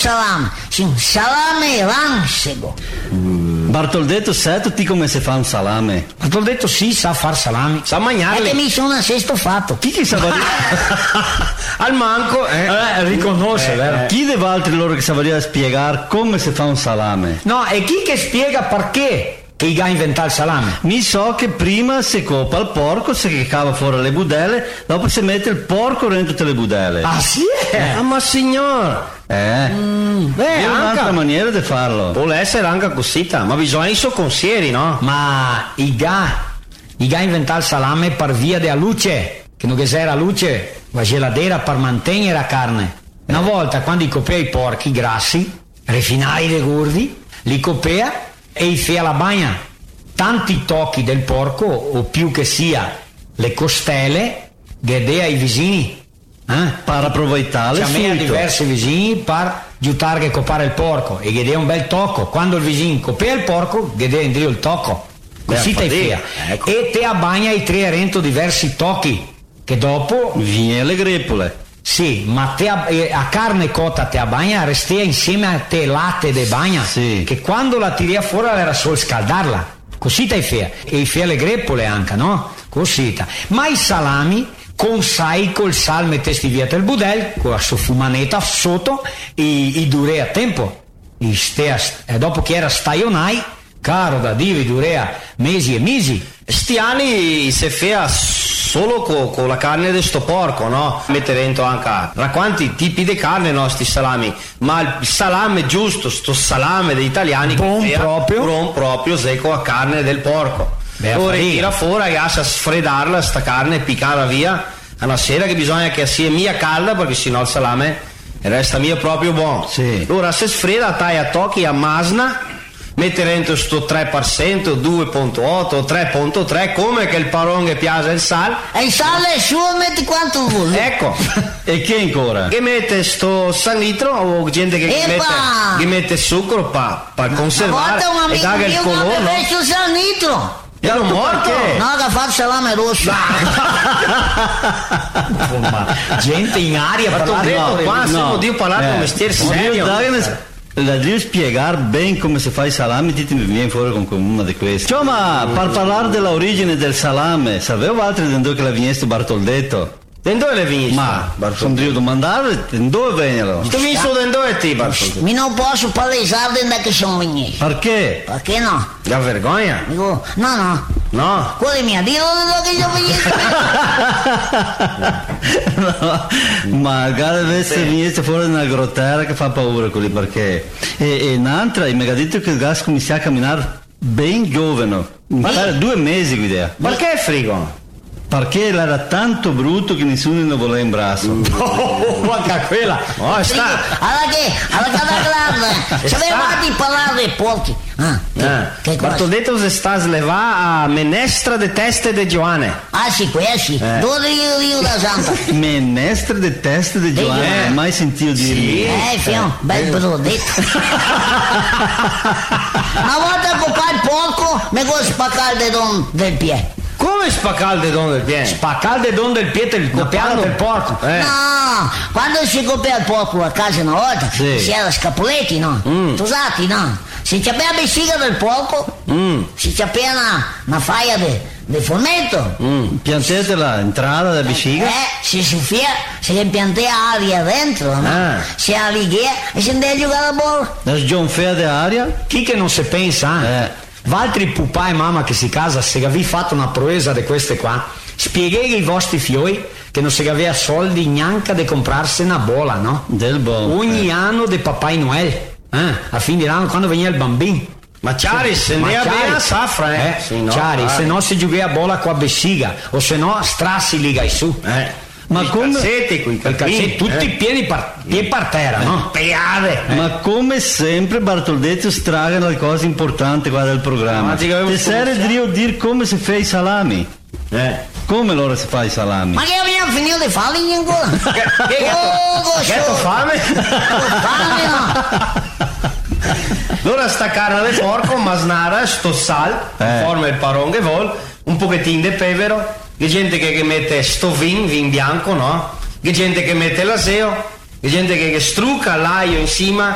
salame, sì, un salame lancico. Bartoldetto, sai tutti come si fa un salame? Bartoldetto sì, sa far salami. Sa È mangiarli. che mi sono a sesto fatto. Chi sa Al manco, Riconosce, vero? chi deve altri loro che sapeva spiegare come si fa un salame? No, e chi che spiega perché che i ha inventato il salame? Mi so che prima si copa il porco, si cava fuori le budelle, dopo si mette il porco dentro tutte le budelle. Ah sì? ma signor, È un'altra anche maniera di farlo. vuole essere anche così, ma bisogna i suoi consiglieri, no? Ma i ha inventato il salame per via della luce, che non che c'era luce, la geladera per mantenere la carne. Una volta quando i copea i porchi grassi, refinai le gordi, li copea e i fia la bagna. Tanti tocchi del porco, o più che sia le costelle, gede ai vicini. Per approfittare Chiamea subito. diversi vicini per aiutare che copare il porco e gede un bel tocco. Quando il vicino copea il porco, gede in il tocco. Così te fia. ecco. E te abbagna i 300 diversi tocchi, che dopo Viene le greppole. sì, ma te a carne cotta te abbagna, restea insieme a te latte de bagna, Sì. che quando la tiri fuori era solo scaldarla. Così te fia. E i fia le greppole anche, no? Così. Ma i salami con sai col sal mettesti via del budel con la sua fumanetta sotto e dure a tempo e dopo che era staionai caro da Dio durea mesi e mesi. Sti anni si fa solo con la carne di sto porco, no? Mette dentro anche da quanti tipi di carne no sti salami, ma il salame giusto, sto salame degli italiani Buon che proprio. buon proprio secco a carne del porco. Beh, Lo farina. ritira fuori e lascia sfredarla sta carne e piccarla via a una sera che bisogna che sia mia calda perché sennò il salame resta mia proprio buono. Sì. Allora se sfreda taglia a tocchi a masna, mette dentro sto 3%, 2.8, 3.3 come che il parong che piace il sale. E il sale è suo, metti quanto vuoi. Ecco. E che ancora? Che mette sto San Litro o gente che mette zucchero per Una conservare volta un e dà amico il mio che colore, aveva no? messo il San Nitro. E non morto? No, che fa il salame rosso. Ma gente in aria Ma t'ho parlare detto, qua siamo Dio parlare un mestiere serio. La devi spiegare bene come si fa i salami, ti viene fuori con una di queste. Cioè, ma per parlare dell'origine del salame, sapevo altri di dove che la vigneste Bartoldetto? Da dove le vinci? Ma sono io domandare di dove vengono? Tu vinci da dove ti, Bartoldo? Mi non posso palesare da che sono venuti. Perché? Perché no? La vergogna? Dico, no. No. Quello è mia, dillo da che sono venuti. No, ma deve essere vigneste fuori una grottera che fa paura quelli perché. E un'altra, mi ha detto che il gas comincia a camminare ben giovane, magari 2 mesi guida. Perché frigo? Perché era tanto brutto che nessuno ne voleva in braccio. anche quella. Oh, sta. Alla grande. Sapevate parlare dei porchi. Che cosa? Bartoldetto se sta a slevare a menestra de teste de Giovanni. Ah sì, questi. Dove io da Santa. Menestre de teste di Giovanni, non ho mai sentito dire. Fion, bel brodetto. Una volta che fa il porco, mi vuoi spaccare il dedone del piede. Come spaccare il dedone del piede? Spacca il dedone del piede il copiano del porco. No, quando si copia il porco a casa una volta, Sì. si era scapoletti, no? Tosati, no? Si c'aveva la vescica del porco, si c'aveva una faia di formato. Piantete l'entrata della vescica? Si soffia, si impiantea aria dentro, no? Si allighia e si andava a giocare a bolla. La sgonfia di aria? Chi che non si pensa, Valtri pupà e mamma che si casa, se avevi fatto una proesa di queste qua, spieghi ai vostri fioi che non si aveva soldi neanche di comprarsi una bola, no? Del buon. Ogni anno di Papà Noel, a fine dell'anno quando veniva il bambino. Ma Ciari, se ne aveva la safra, Sì, no, Ciari, se no si gioca a bola qua a Bessiga, o se no strassi liga su. Ma I come, calzetti, quei Calcetti, tutti pieni per terra, no? Peade. ma come sempre Bartoldetto straga le cose importanti qua del programma. Ma ti avevo Ti serve dire come si fa i salami? Come loro si fa i salami? Ma che abbiamo finito di farli ancora? Che fame? Fame, no? Allora sta carne di porco, masnara, sto sal, forma il paron che vuol, un pochettino di pevero, che gente che mette sto vin bianco, no? Che gente che mette l'aseo, che gente che strucca l'aglio in cima